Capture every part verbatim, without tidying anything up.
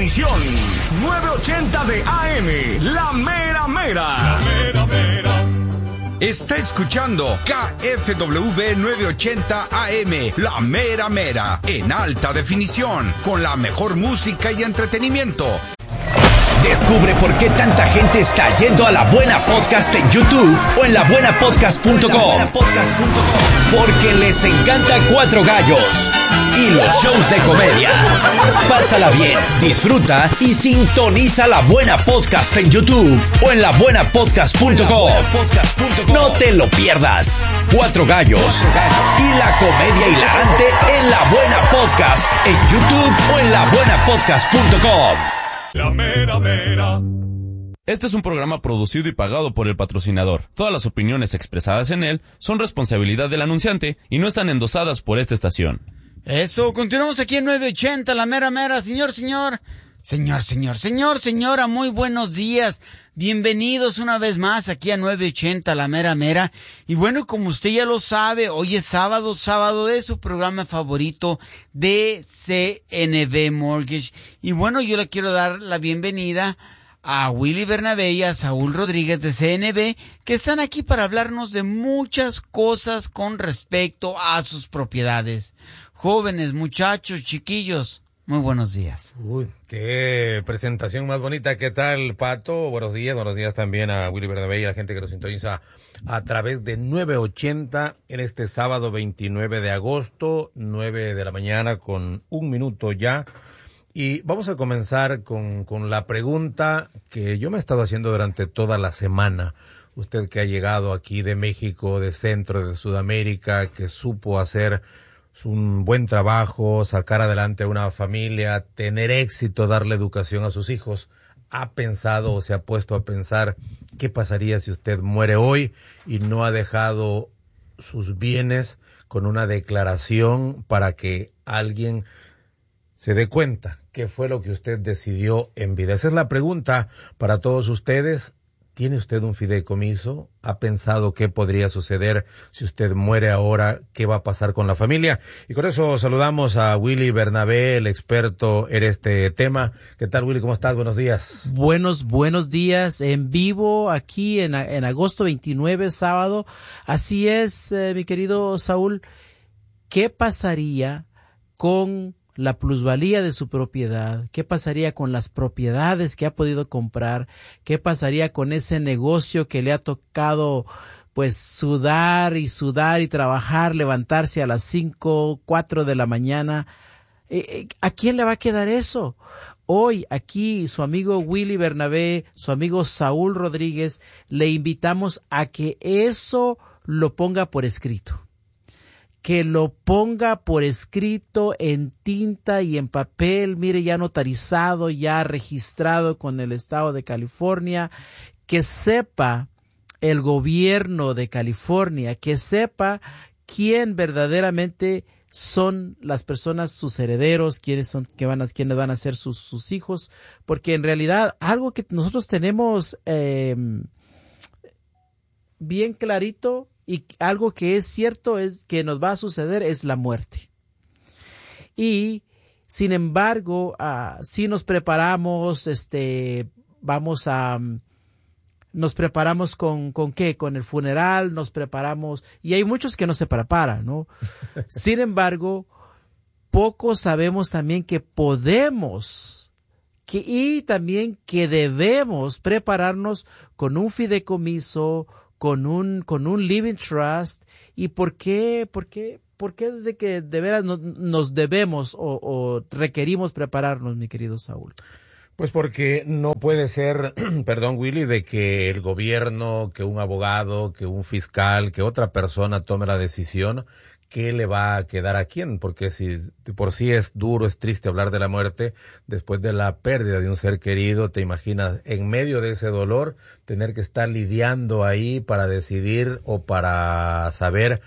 definición. novecientos ochenta de A M, la mera mera. La mera mera. Está escuchando K F W novecientos ochenta A M, la mera mera, en alta definición, con la mejor música y entretenimiento. Descubre por qué tanta gente está yendo a La Buena Podcast en YouTube o en la buena podcast punto com. Porque les encanta Cuatro Gallos y los shows de comedia. Pásala bien, disfruta y sintoniza La Buena Podcast en YouTube o en la buena podcast punto com. No te lo pierdas. Cuatro Gallos y la comedia hilarante en La Buena Podcast en YouTube o en la buena podcast punto com. La mera mera. Este es un programa producido y pagado por el patrocinador. Todas las opiniones expresadas en él son responsabilidad del anunciante y no están endosadas por esta estación. Eso, continuamos aquí en novecientos ochenta, la mera mera. Señor, señor, señor, señor, señor, señora, muy buenos días. Bienvenidos una vez más aquí a novecientos ochenta, la mera mera. Y bueno, como usted ya lo sabe, hoy es sábado, sábado de su programa favorito de C N B Mortgage. Y bueno, yo le quiero dar la bienvenida a Willy Bernabé y a Saúl Rodríguez de C N B, que están aquí para hablarnos de muchas cosas con respecto a sus propiedades. Jóvenes, muchachos, chiquillos, muy buenos días. Uy, qué presentación más bonita. ¿Qué tal, Pato? Buenos días, buenos días también a Willy Bernabé y a la gente que nos sintoniza a través de novecientos ochenta en este sábado veintinueve de agosto, nueve de la mañana con un minuto ya. Y vamos a comenzar con, con la pregunta que yo me he estado haciendo durante toda la semana. Usted que ha llegado aquí de México, de Centro, de Sudamérica, que supo hacer un buen trabajo, sacar adelante a una familia, tener éxito, darle educación a sus hijos, ¿ha pensado o se ha puesto a pensar qué pasaría si usted muere hoy y no ha dejado sus bienes con una declaración para que alguien se dé cuenta qué fue lo que usted decidió en vida? Esa es la pregunta para todos ustedes. ¿Tiene usted un fideicomiso? ¿Ha pensado qué podría suceder si usted muere ahora? ¿Qué va a pasar con la familia? Y con eso saludamos a Willy Bernabé, el experto en este tema. ¿Qué tal, Willy? ¿Cómo estás? Buenos días. Buenos, buenos días. En vivo aquí en, en agosto veintinueve, sábado. Así es, eh, mi querido Saúl. ¿Qué pasaría con la plusvalía de su propiedad? ¿Qué pasaría con las propiedades que ha podido comprar? ¿Qué pasaría con ese negocio que le ha tocado pues sudar y sudar y trabajar, levantarse a las cinco, cuatro de la mañana? ¿A quién le va a quedar eso? Hoy aquí su amigo Willy Bernabé, su amigo Saúl Rodríguez, le invitamos a que eso lo ponga por escrito. Que lo ponga por escrito en tinta y en papel, mire, ya notarizado, ya registrado con el estado de California, que sepa el gobierno de California, que sepa quién verdaderamente son las personas, sus herederos, quiénes son, que van a, quiénes van a ser sus, sus hijos, porque en realidad algo que nosotros tenemos eh, bien clarito y algo que es cierto es que nos va a suceder es la muerte. Y sin embargo, uh, si nos preparamos, este, vamos a, nos preparamos con, ¿con qué? Con el funeral, nos preparamos, y hay muchos que no se preparan, ¿no? Sin embargo, poco sabemos también que podemos, que, y también que debemos prepararnos con un fideicomiso, con un con un living trust. ¿Y por qué por qué por qué de que de veras no, nos debemos o, o requerimos prepararnos, mi querido Saúl? Pues porque no puede ser, perdón, Willy, de que el gobierno, que un abogado, que un fiscal, que otra persona tome la decisión. ¿Qué le va a quedar a quién? Porque si por sí es duro, es triste hablar de la muerte, después de la pérdida de un ser querido, te imaginas en medio de ese dolor tener que estar lidiando ahí para decidir o para saber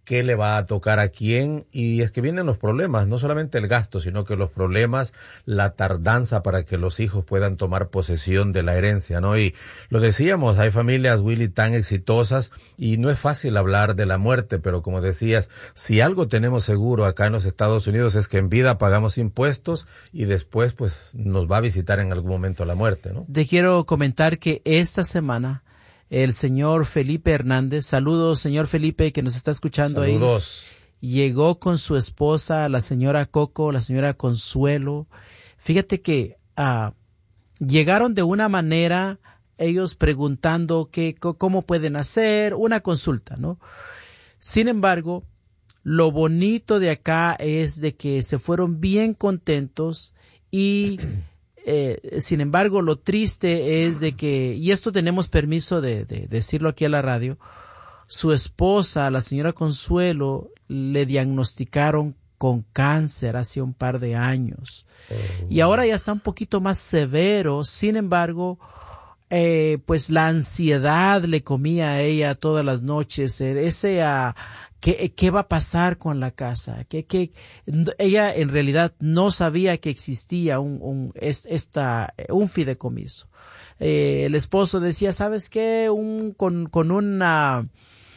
qué le va a tocar a quién, y es que vienen los problemas, no solamente el gasto, sino que los problemas, la tardanza para que los hijos puedan tomar posesión de la herencia, ¿no? Y lo decíamos, hay familias, Willy, tan exitosas, y no es fácil hablar de la muerte, pero como decías, si algo tenemos seguro acá en los Estados Unidos es que en vida pagamos impuestos y después pues nos va a visitar en algún momento la muerte, ¿no? Te quiero comentar que esta semana el señor Felipe Hernández, saludos señor Felipe que nos está escuchando ahí. Saludos. Llegó con su esposa, la señora Coco, la señora Consuelo. Fíjate que uh, llegaron de una manera, ellos preguntando que, cómo pueden hacer, una consulta, ¿no? Sin embargo, lo bonito de acá es de que se fueron bien contentos y Eh, sin embargo, lo triste es de que, y esto tenemos permiso de, de decirlo aquí a la radio, su esposa, la señora Consuelo, le diagnosticaron con cáncer hace un par de años. Oh. Y ahora ya está un poquito más severo. Sin embargo, eh, pues la ansiedad le comía a ella todas las noches. Ese uh, ¿Qué, ¿Qué va a pasar con la casa? ¿Qué, qué? Ella en realidad no sabía que existía un, un, esta, un fideicomiso. Eh, el esposo decía, ¿sabes qué? Un, con, con, una,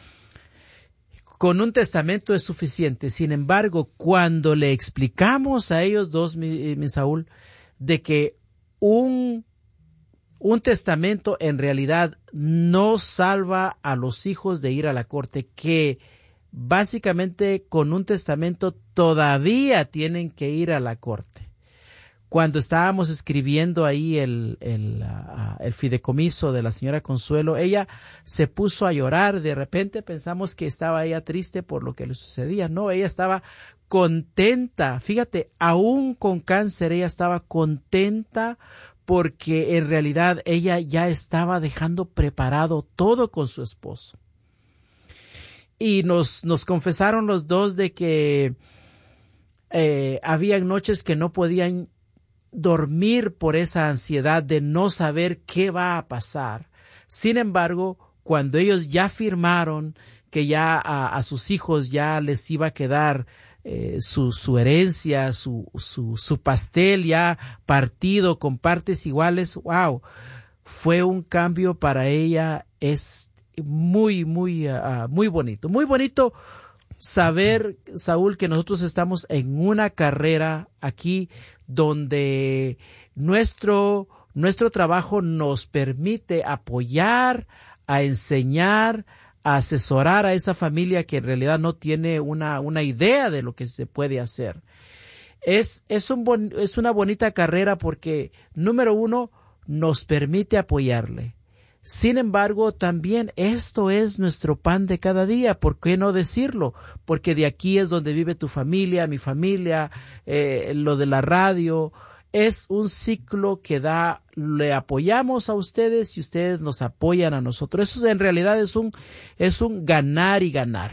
con un testamento es suficiente. Sin embargo, cuando le explicamos a ellos dos, mi, mi Saúl, de que un, un testamento en realidad no salva a los hijos de ir a la corte, que básicamente con un testamento todavía tienen que ir a la corte. Cuando estábamos escribiendo ahí el, el, uh, el fideicomiso de la señora Consuelo, ella se puso a llorar. De repente pensamos que estaba ella triste por lo que le sucedía. No, ella estaba contenta. Fíjate, aún con cáncer ella estaba contenta porque en realidad ella ya estaba dejando preparado todo con su esposo. Y nos, nos confesaron los dos de que eh, había noches que no podían dormir por esa ansiedad de no saber qué va a pasar. Sin embargo, cuando ellos ya firmaron que ya a, a sus hijos ya les iba a quedar eh, su, su herencia, su, su, su pastel ya partido con partes iguales, wow, fue un cambio para ella. Es muy, muy, uh, muy bonito. Muy bonito saber, Saúl, que nosotros estamos en una carrera aquí donde nuestro, nuestro trabajo nos permite apoyar, a enseñar, a asesorar a esa familia que en realidad no tiene una, una idea de lo que se puede hacer. Es, es, un bon, es una bonita carrera porque, número uno, nos permite apoyarle. Sin embargo, también esto es nuestro pan de cada día. ¿Por qué no decirlo? Porque de aquí es donde vive tu familia, mi familia, eh, lo de la radio. Es un ciclo que da, le apoyamos a ustedes y ustedes nos apoyan a nosotros. Eso en realidad es un, es un ganar y ganar.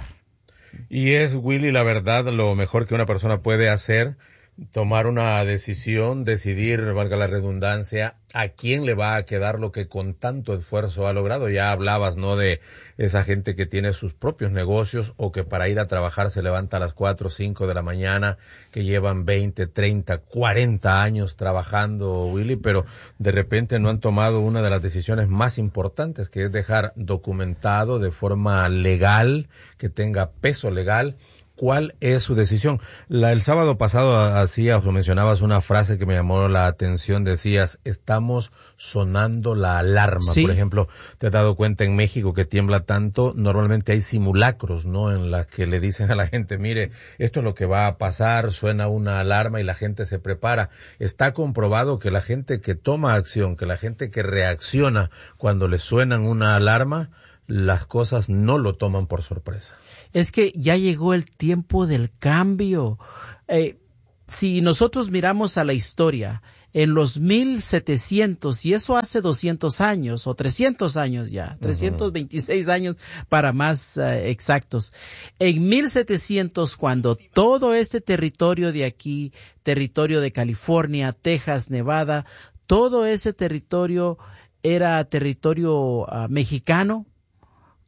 Y es, Willy, la verdad, lo mejor que una persona puede hacer, tomar una decisión, decidir, valga la redundancia, a quién le va a quedar lo que con tanto esfuerzo ha logrado. Ya hablabas, ¿no?, de esa gente que tiene sus propios negocios o que para ir a trabajar se levanta a las cuatro o cinco de la mañana, que llevan veinte, treinta, cuarenta años trabajando, Willy, pero de repente no han tomado una de las decisiones más importantes, que es dejar documentado de forma legal, que tenga peso legal, ¿cuál es su decisión? La, el sábado pasado hacías o mencionabas una frase que me llamó la atención. Decías, estamos sonando la alarma. Sí. Por ejemplo, te has dado cuenta en México que tiembla tanto, normalmente hay simulacros, ¿no?, en las que le dicen a la gente, mire, esto es lo que va a pasar, suena una alarma y la gente se prepara. Está comprobado que la gente que toma acción, que la gente que reacciona cuando le suenan una alarma, las cosas no lo toman por sorpresa. Es que ya llegó el tiempo del cambio. Eh, si nosotros miramos a la historia, en los mil setecientos, y eso hace doscientos años, o trescientos años ya, trescientos veintiséis años para más uh, exactos. En mil setecientos, cuando todo este territorio de aquí, territorio de California, Texas, Nevada, todo ese territorio era territorio uh, mexicano,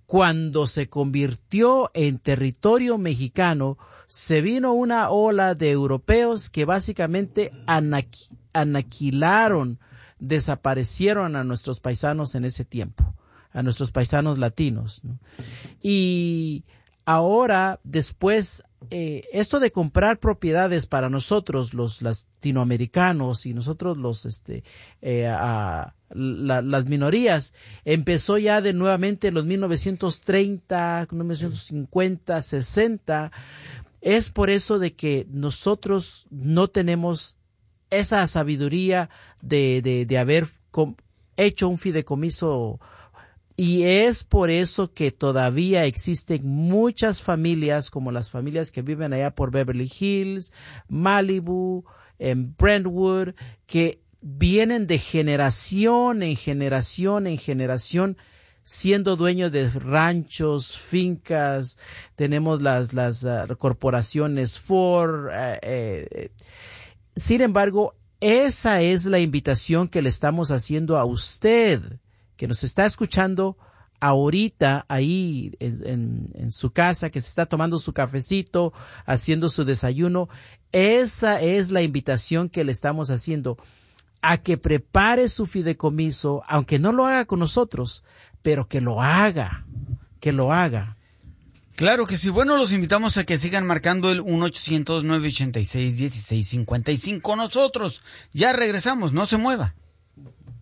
cuando se convirtió en territorio mexicano, se vino una ola de europeos que básicamente anaqui- aniquilaron, desaparecieron a nuestros paisanos en ese tiempo, a nuestros paisanos latinos, ¿no? Y ahora, después, eh, esto de comprar propiedades para nosotros, los latinoamericanos y nosotros los, este, eh, a, la, las minorías, empezó ya de nuevamente en los mil novecientos treinta, mil novecientos cincuenta, sesenta. Es por eso de que nosotros no tenemos esa sabiduría de, de, de haber com- hecho un fideicomiso. Y es por eso que todavía existen muchas familias, como las familias que viven allá por Beverly Hills, Malibu, en Brentwood, que vienen de generación en generación en generación siendo dueños de ranchos, fincas. Tenemos las, las uh, corporaciones Ford. Uh, eh, sin embargo, esa es la invitación que le estamos haciendo a usted, que nos está escuchando ahorita ahí en, en, en su casa, que se está tomando su cafecito, haciendo su desayuno. Esa es la invitación que le estamos haciendo, a que prepare su fideicomiso, aunque no lo haga con nosotros, pero que lo haga, que lo haga. Claro que sí. Bueno, los invitamos a que sigan marcando el uno ochocientos, nueve ochenta y seis, dieciséis cincuenta y cinco. Nosotros ya regresamos, no se mueva.